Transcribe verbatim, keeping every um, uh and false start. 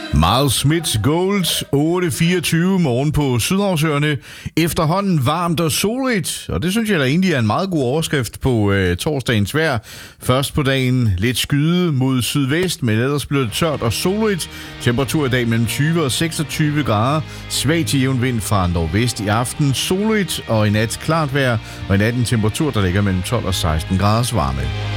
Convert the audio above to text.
Miles Smith Gold, otte fireogtyve morgen på Sydhavsøerne. Efterhånden varmt og soligt, og det synes jeg da egentlig er en meget god overskrift på øh, torsdagens vejr. Først på dagen lidt skyde mod sydvest, men ellers bliver det tørt og soligt. Temperatur i dag mellem tyve og seksogtyve grader. Svag til jævn vind fra nordvest i aften. Soligt og i nat klart vejr, og i nat en temperatur, der ligger mellem tolv og seksten graders varme.